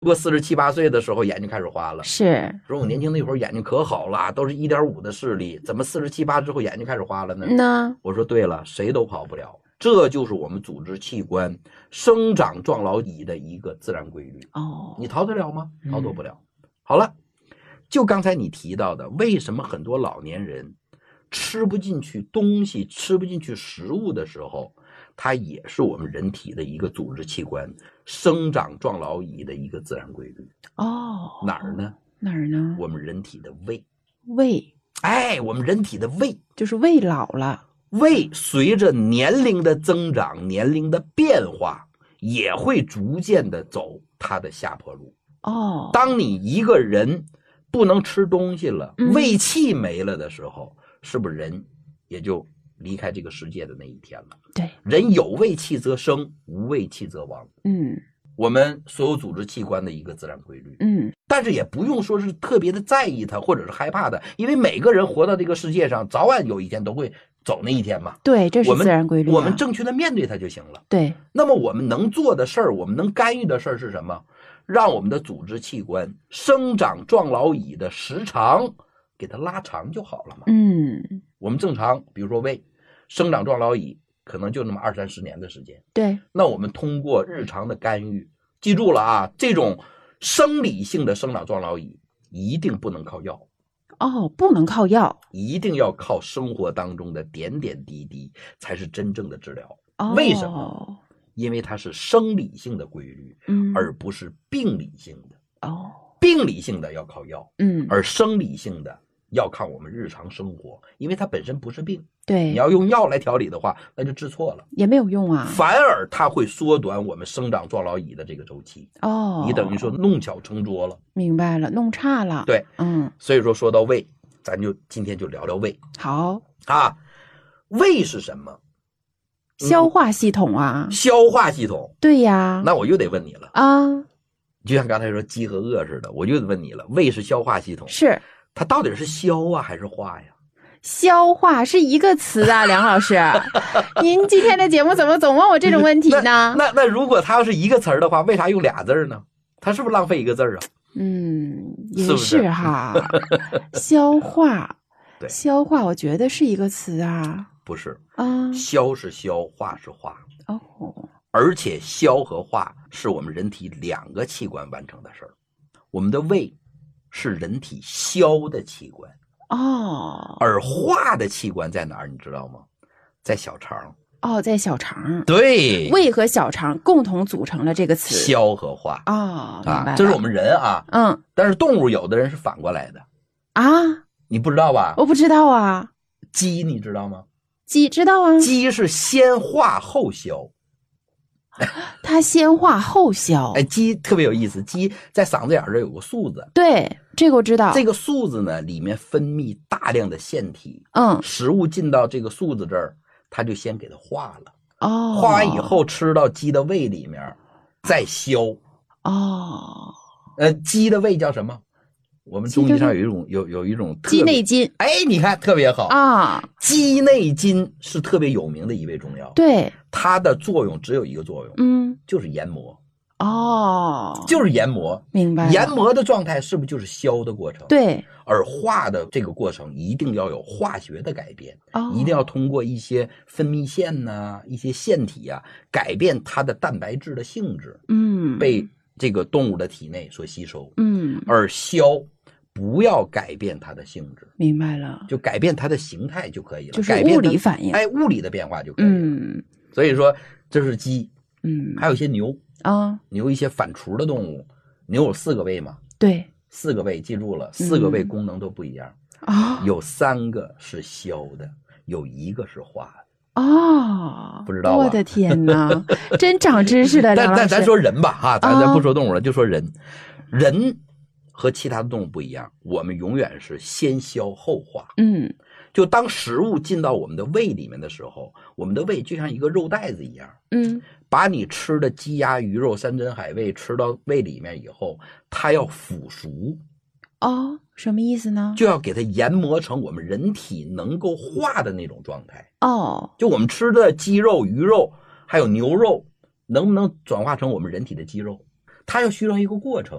过47、8岁的时候眼睛开始花了， 是说我年轻那会儿眼睛可好了，都是1.5的视力，怎么47、8之后眼睛开始花了呢？ 那我说对了，谁都跑不了，这就是我们组织器官生长壮老乙的一个自然规律。你逃得了吗？逃脱不了。好了，就刚才你提到的，为什么很多老年人吃不进去东西，吃不进去食物的时候，它也是我们人体的一个组织器官生长壮老乙的一个自然规律。哪儿呢？ 哪儿呢？ 我们人体的胃。 胃， 我们人体的胃就是胃老了。 胃随着年龄的增长，年龄的变化，也会逐渐的走它的下坡路。当你一个人不能吃东西了，胃气没了的时候，是不是人也就离开这个世界的那一天了？ 对， 人有胃气则生，无胃气则亡。我们所有组织器官的一个自然规律。但是也不用说是特别的在意它，或者是害怕它，因为每个人活到这个世界上，早晚有一天都会走那一天嘛。 对，这是自然规律。 我们正确的面对它就行了。 对。 那么我们能做的事儿，我们能干预的事儿是什么？让我们的组织器官生长壮老乙的时长给它拉长就好了嘛。我们正常，比如说胃生长壮老乙可能就那么20、30年的时间。 对。 那我们通过日常的干预，记住了啊，这种生理性的生长壮老乙一定不能靠药。 不能靠药， 一定要靠生活当中的点点滴滴才是真正的治疗。为什么？因为它是生理性的规律，而不是病理性的。病理性的要靠药，而生理性的要靠我们日常生活，因为它本身不是病。 对， 你要用药来调理的话，那就治错了， 也没有用啊。 反而它会缩短我们生长壮老乙的这个周期。你等于说弄巧成拙了。 明白了，弄差了。 对，所以说到胃，咱就今天就聊聊胃。 好啊，胃是什么？ 消化系统啊。 消化系统。 对呀。 那我又得问你了啊， 就像刚才说饥和饿似的，我就得问你了，胃是消化系统， 是它到底是消啊还是化呀？ 消化是一个词啊，梁老师，您今天的节目怎么总问我这种问题呢？ 那如果它要是一个词儿的话，为啥用俩字呢？它是不是浪费一个字啊？ 也是哈。消化，消化，我觉得是一个词啊。 不是啊，消是消，化是化。而且消和化是我们人体2个器官完成的事儿。我们的胃是人体消的器官。而化的器官在哪儿？你知道吗？在小肠。 在小肠。 对， 胃和小肠共同组成了这个词， 消和化。 明白了。 这是我们人啊。但是动物有的人是反过来的啊。 你不知道吧？ 我不知道啊。 鸡你知道吗？ 鸡知道啊。 鸡是先化后消。 它先化后消。 鸡特别有意思，鸡在嗓子眼这有个束子。 对，这个我知道。 这个束子呢，里面分泌大量的腺体。食物进到这个束子这儿，它就先给它化了。化完以后吃到鸡的胃里面，再消。鸡的胃叫什么？我们中医上有一种鸡内金。 你看特别好啊！鸡内金是特别有名的一味中药。 对， 它的作用只有一个作用，就是研磨。就是研磨。 明白了。 研磨的状态是不是就是消的过程？ 对。 而化的这个过程一定要有化学的改变，一定要通过一些分泌腺呐、一些腺体啊，改变它的蛋白质的性质，被这个动物的体内所吸收。而消不要改变它的性质。明白了。就改变它的形态就可以了， 就是物理反应。 物理的变化就可以了。所以说这是鸡。还有一些牛牛一些反刍的动物，牛有4个胃嘛？对，4个胃，记住了，4个胃功能都不一样。有3个是消的，有1个是化的。不知道吧？ 我的天哪，真长知识了。 但咱说人吧，咱不说动物了，就说人。人和其他的动物不一样，我们永远是先消后化。就当食物进到我们的胃里面的时候，我们的胃就像一个肉袋子一样。把你吃的鸡鸭鱼肉山珍海味吃到胃里面以后，它要腐熟。 什么意思呢？ 就要给它研磨成我们人体能够化的那种状态。就我们吃的鸡肉鱼肉还有牛肉能不能转化成我们人体的肌肉？ 它要需要一个过程。